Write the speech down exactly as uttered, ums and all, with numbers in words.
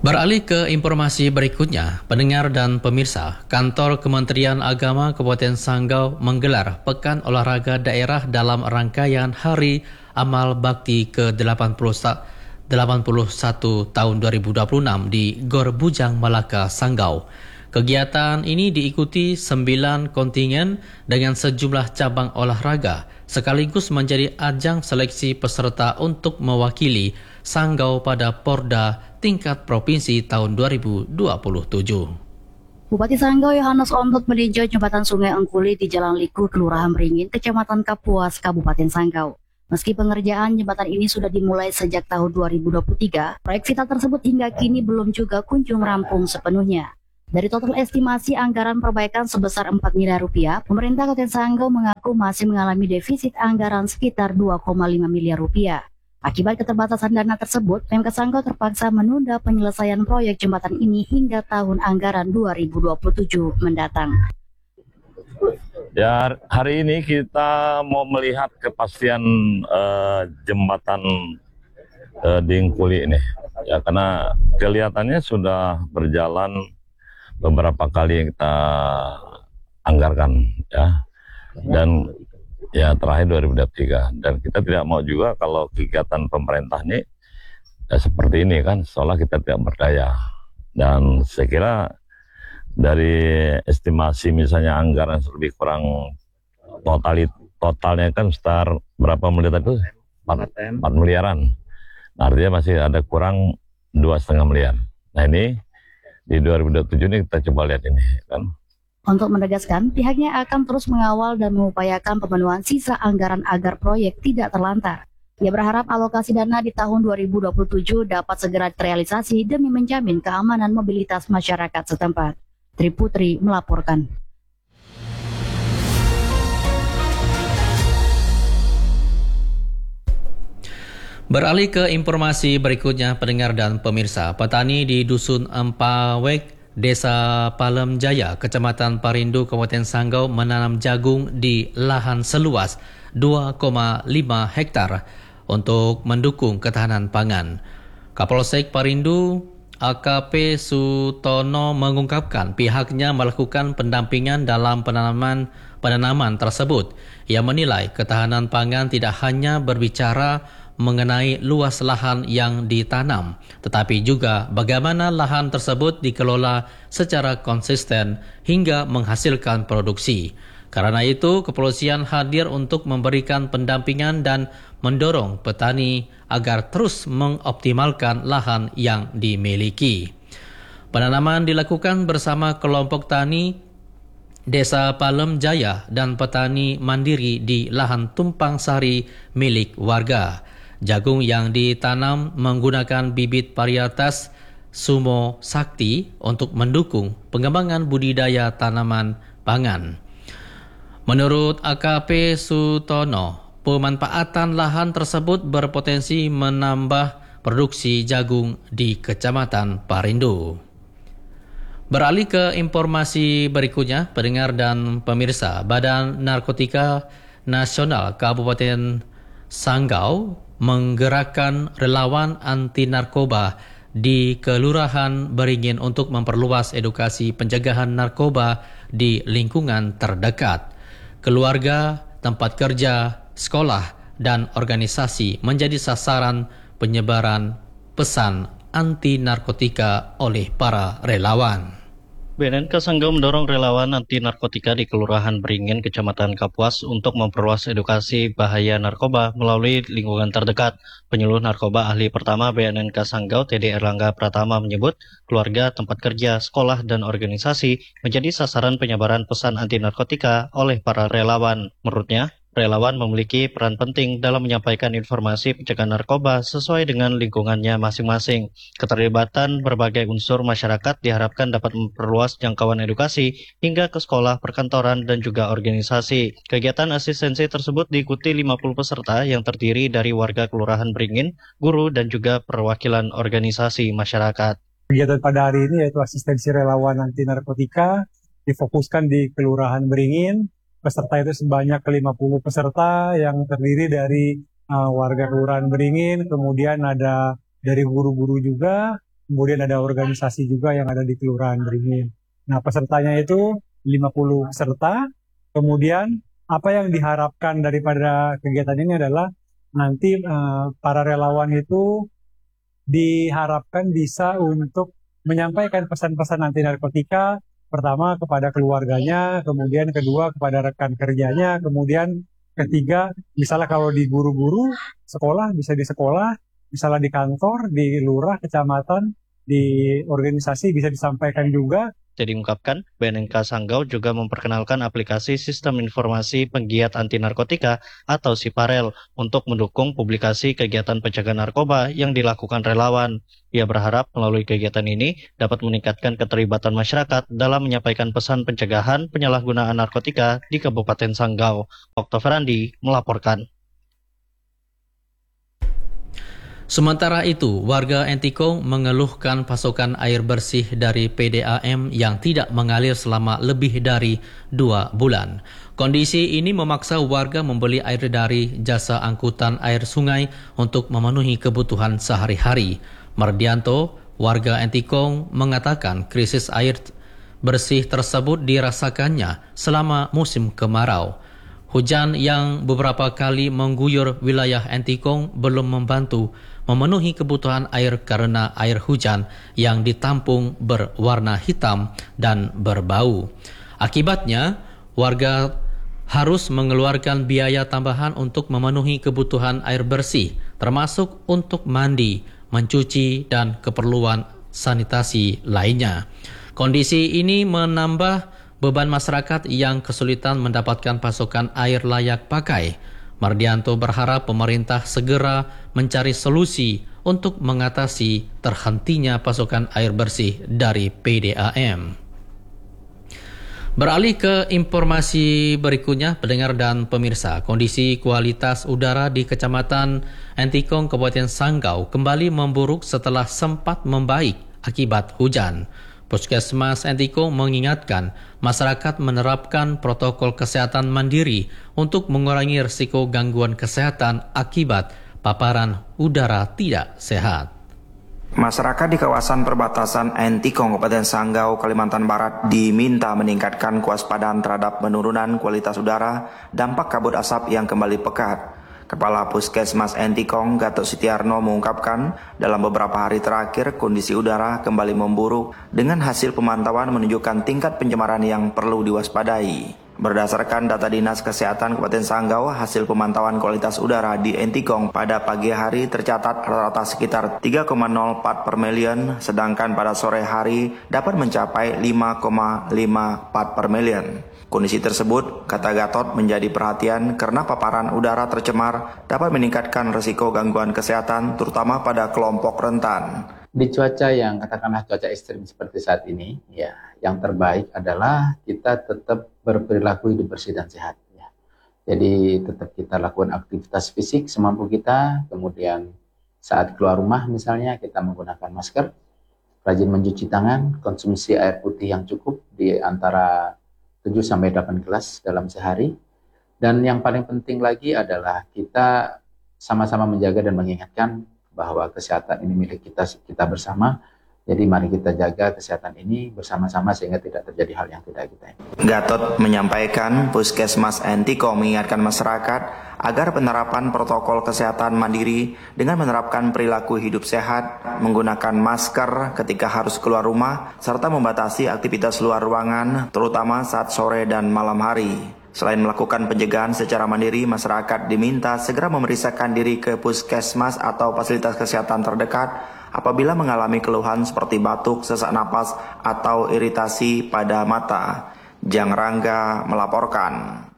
Beralih ke informasi berikutnya, pendengar dan pemirsa, Kantor Kementerian Agama Kabupaten Sanggau menggelar Pekan Olahraga Daerah dalam rangkaian Hari Amal Bakti ke delapan puluh satu tahun dua ribu dua puluh enam di Gor Bujang Malaka, Sanggau. Kegiatan ini diikuti sembilan kontingen dengan sejumlah cabang olahraga, sekaligus menjadi ajang seleksi peserta untuk mewakili Sanggau pada Porda tingkat provinsi tahun dua ribu dua puluh tujuh. Bupati Sanggau Yohanes Ondot meninjau jembatan Sungai Engkuli di Jalan Liku, Kelurahan Beringin, Kecamatan Kapuas, Kabupaten Sanggau. Meski pengerjaan jembatan ini sudah dimulai sejak tahun dua ribu dua puluh tiga, proyek vital tersebut hingga kini belum juga kunjung rampung sepenuhnya. Dari total estimasi anggaran perbaikan sebesar empat miliar rupiah, pemerintah Kabupaten Sanggau mengaku masih mengalami defisit anggaran sekitar dua koma lima miliar rupiah. Akibat keterbatasan dana tersebut, Pemkab Sanggau terpaksa menunda penyelesaian proyek jembatan ini hingga tahun anggaran dua ribu dua puluh tujuh mendatang. Ya, hari ini kita mau melihat kepastian uh, jembatan uh, di Engkuli ini. Ya, karena kelihatannya sudah berjalan beberapa kali yang kita anggarkan, ya. Dan ya terakhir dua ribu dua puluh tiga, dan kita tidak mau juga kalau kegiatan pemerintah ini ya, seperti ini kan, seolah kita tidak berdaya. Dan saya kira dari estimasi misalnya anggaran lebih kurang total totalnya kan sekitar berapa miliar itu? empat miliaran. Nah, artinya masih ada kurang dua setengah miliar. Nah, ini di dua ribu dua puluh tujuh ini kita coba lihat ini kan. Untuk menegaskan, pihaknya akan terus mengawal dan mengupayakan pemenuhan sisa anggaran agar proyek tidak terlantar. Ia berharap alokasi dana di tahun dua ribu dua puluh tujuh dapat segera terrealisasi demi menjamin keamanan mobilitas masyarakat setempat. Tri Putri melaporkan. Beralih ke informasi berikutnya, pendengar dan pemirsa, petani di Dusun Empawek, Desa Palem Jaya, Kecamatan Parindu, Kabupaten Sanggau menanam jagung di lahan seluas dua koma lima hektar untuk mendukung ketahanan pangan. Kapolsek Parindu A K P Sutono mengungkapkan pihaknya melakukan pendampingan dalam penanaman penanaman tersebut. Ia menilai ketahanan pangan tidak hanya berbicara mengenai luas lahan yang ditanam, tetapi juga bagaimana lahan tersebut dikelola secara konsisten hingga menghasilkan produksi. Karena itu, kepolisian hadir untuk memberikan pendampingan dan mendorong petani agar terus mengoptimalkan lahan yang dimiliki. Penanaman dilakukan bersama kelompok tani Desa Palem Jaya dan petani mandiri di lahan tumpang sari milik warga. Jagung yang ditanam menggunakan bibit varietas Sumo Sakti untuk mendukung pengembangan budidaya tanaman pangan. Menurut A K P Sutono, pemanfaatan lahan tersebut berpotensi menambah produksi jagung di Kecamatan Parindu. Beralih ke informasi berikutnya, pendengar dan pemirsa, Badan Narkotika Nasional Kabupaten Sanggau menggerakkan relawan anti narkoba di Kelurahan Beringin untuk memperluas edukasi pencegahan narkoba di lingkungan terdekat. Keluarga, tempat kerja, sekolah, dan organisasi menjadi sasaran penyebaran pesan anti narkotika oleh para relawan. B N N K Sanggau mendorong relawan anti narkotika di Kelurahan Beringin, Kecamatan Kapuas untuk memperluas edukasi bahaya narkoba melalui lingkungan terdekat. Penyuluh narkoba ahli pertama B N N K Sanggau, T D Erlangga Pratama menyebut, keluarga, tempat kerja, sekolah, dan organisasi menjadi sasaran penyebaran pesan anti narkotika oleh para relawan. Menurutnya, relawan memiliki peran penting dalam menyampaikan informasi pencegahan narkoba sesuai dengan lingkungannya masing-masing. Keterlibatan berbagai unsur masyarakat diharapkan dapat memperluas jangkauan edukasi hingga ke sekolah, perkantoran, dan juga organisasi. Kegiatan asistensi tersebut diikuti lima puluh peserta yang terdiri dari warga Kelurahan Beringin, guru, dan juga perwakilan organisasi masyarakat. Kegiatan pada hari ini yaitu asistensi relawan anti narkotika difokuskan di Kelurahan Beringin. Peserta itu sebanyak lima puluh peserta yang terdiri dari uh, warga Kelurahan Beringin, kemudian ada dari guru-guru juga, kemudian ada organisasi juga yang ada di Kelurahan Beringin. Nah, pesertanya itu lima puluh peserta, kemudian apa yang diharapkan daripada kegiatan ini adalah nanti uh, para relawan itu diharapkan bisa untuk menyampaikan pesan-pesan anti narkotika, pertama kepada keluarganya, kemudian kedua kepada rekan kerjanya, kemudian ketiga misalnya kalau di guru-guru sekolah bisa di sekolah, misalnya di kantor, di lurah, kecamatan, di organisasi bisa disampaikan juga. Jadi diungkapkan, B N N K Sanggau juga memperkenalkan aplikasi Sistem Informasi Penggiat Anti Narkotika atau SIPAREL untuk mendukung publikasi kegiatan pencegahan narkoba yang dilakukan relawan. Ia berharap melalui kegiatan ini dapat meningkatkan keterlibatan masyarakat dalam menyampaikan pesan pencegahan penyalahgunaan narkotika di Kabupaten Sanggau. Oktav Randi melaporkan. Sementara itu, warga Entikong mengeluhkan pasokan air bersih dari P D A M yang tidak mengalir selama lebih dari dua bulan. Kondisi ini memaksa warga membeli air dari jasa angkutan air sungai untuk memenuhi kebutuhan sehari-hari. Mardianto, warga Entikong, mengatakan krisis air bersih tersebut dirasakannya selama musim kemarau. Hujan yang beberapa kali mengguyur wilayah Entikong belum membantu memenuhi kebutuhan air karena air hujan yang ditampung berwarna hitam dan berbau. Akibatnya, warga harus mengeluarkan biaya tambahan untuk memenuhi kebutuhan air bersih, termasuk untuk mandi, mencuci, dan keperluan sanitasi lainnya. Kondisi ini menambah beban masyarakat yang kesulitan mendapatkan pasokan air layak pakai. Mardianto berharap pemerintah segera mencari solusi untuk mengatasi terhentinya pasokan air bersih dari P D A M. Beralih ke informasi berikutnya, pendengar dan pemirsa, kondisi kualitas udara di Kecamatan Entikong, Kabupaten Sanggau kembali memburuk setelah sempat membaik akibat hujan. Puskesmas Entikong mengingatkan masyarakat menerapkan protokol kesehatan mandiri untuk mengurangi risiko gangguan kesehatan akibat paparan udara tidak sehat. Masyarakat di kawasan perbatasan Entikong, Kabupaten Sanggau, Kalimantan Barat diminta meningkatkan kewaspadaan terhadap penurunan kualitas udara dampak kabut asap yang kembali pekat. Kepala Puskesmas Entikong, Gatot Sitiarno, mengungkapkan dalam beberapa hari terakhir kondisi udara kembali memburuk dengan hasil pemantauan menunjukkan tingkat pencemaran yang perlu diwaspadai. Berdasarkan data Dinas Kesehatan Kabupaten Sanggau, hasil pemantauan kualitas udara di Entikong pada pagi hari tercatat rata-rata sekitar tiga koma nol empat per million, sedangkan pada sore hari dapat mencapai lima koma lima empat per million. Kondisi tersebut, kata Gatot, menjadi perhatian karena paparan udara tercemar dapat meningkatkan risiko gangguan kesehatan, terutama pada kelompok rentan. Di cuaca yang katakanlah cuaca ekstrim seperti saat ini, ya, yang terbaik adalah kita tetap berperilaku hidup bersih dan sehat. Ya. Jadi tetap kita lakukan aktivitas fisik semampu kita, kemudian saat keluar rumah misalnya kita menggunakan masker, rajin mencuci tangan, konsumsi air putih yang cukup di antara tujuh sampai delapan gelas dalam sehari. Dan yang paling penting lagi adalah kita sama-sama menjaga dan mengingatkan bahwa kesehatan ini milik kita kita bersama. Jadi mari kita jaga kesehatan ini bersama-sama sehingga tidak terjadi hal yang tidak kita inginkan. Gatot menyampaikan Puskesmas Entikong mengingatkan masyarakat agar penerapan protokol kesehatan mandiri dengan menerapkan perilaku hidup sehat, menggunakan masker ketika harus keluar rumah, serta membatasi aktivitas luar ruangan, terutama saat sore dan malam hari. Selain melakukan pencegahan secara mandiri, masyarakat diminta segera memeriksakan diri ke puskesmas atau fasilitas kesehatan terdekat apabila mengalami keluhan seperti batuk, sesak napas, atau iritasi pada mata. Jang Rangga melaporkan.